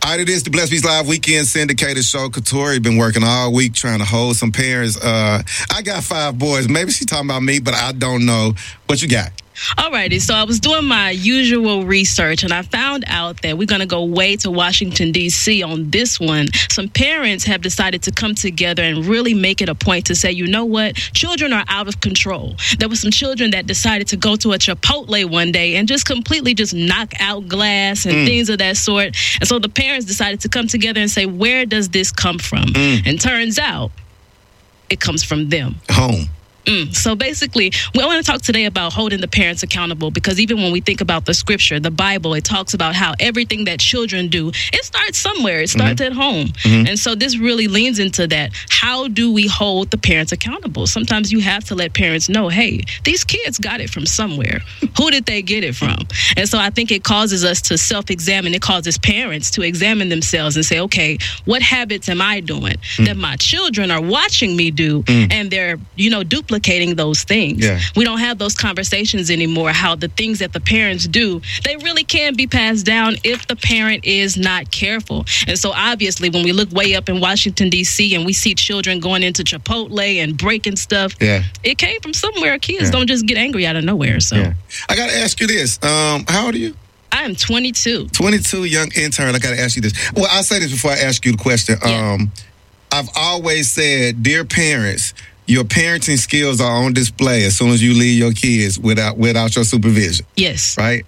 All right, it is the Blessed Beats Live Weekend Syndicated Show. Katori been working all week trying to hold some parents. I got 5 boys. Maybe she's talking about me, but I don't know. What you got? Alrighty, so I was doing my usual research, and I found out that we're going to go way to Washington, D.C. on this one. Some parents have decided to come together and really make it a point to say, you know what, children are out of control. There were some children that decided to go to a Chipotle one day and just completely just knock out glass and things of that sort. And so the parents decided to come together and say, where does this come from? And turns out it comes from them. Home. So basically, we want to talk today about holding the parents accountable, because even when we think about the scripture, the Bible, it talks about how everything that children do, it starts somewhere. It starts at home. And so this really leans into that. How do we hold the parents accountable? Sometimes you have to let parents know, hey, these kids got it from somewhere. Who did they get it from? And so I think it causes us to self-examine. It causes parents to examine themselves and say, okay, what habits am I doing that my children are watching me do, and they're, duplicating those things. We don't have those conversations anymore, how the things that the parents do, they really can be passed down if the parent is not careful. And so obviously when we look way up in Washington, D.C. and we see children going into Chipotle and breaking stuff, it came from somewhere. Kids don't just get angry out of nowhere. So I got to ask you this. How old are you? I am 22. 22, young intern. I got to ask you this. Well, I'll say this before I ask you the question. I've always said, dear parents, your parenting skills are on display as soon as you leave your kids without your supervision. Yes. Right?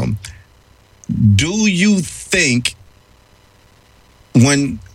Do you think when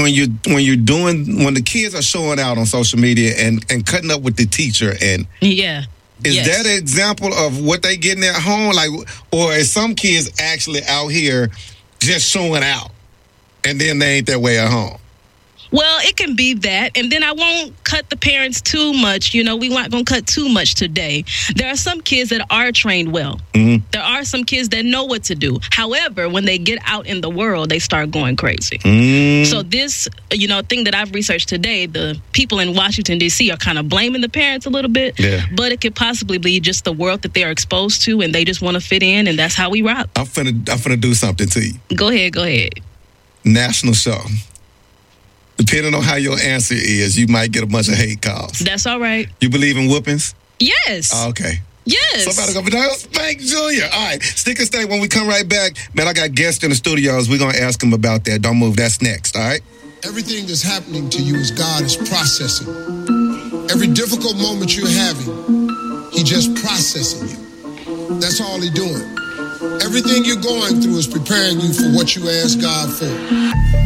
the kids are showing out on social media and cutting up with the teacher and is that an example of what they getting at home? Like, or is some kids actually out here just showing out and then they ain't that way at home? Well, it can be that. And then I won't cut the parents too much. We not going to cut too much today. There are some kids that are trained well. There are some kids that know what to do. However, when they get out in the world, they start going crazy. So this, thing that I've researched today, the people in Washington, D.C. are kind of blaming the parents a little bit. But it could possibly be just the world that they are exposed to, and they just want to fit in, and that's how we rock. I'm finna do something to you. Go ahead. National show. Depending on how your answer is, you might get a bunch of hate calls. That's all right. You believe in whoopings? Yes. Okay. Yes. Somebody gonna be like, Spank Jr. All right. Stick and stay. When we come right back, man, I got guests in the studios. We're gonna ask them about that. Don't move. That's next. All right. Everything that's happening to you is God is processing. Every difficult moment you're having, He just processing you. That's all He doing. Everything you're going through is preparing you for what you asked God for.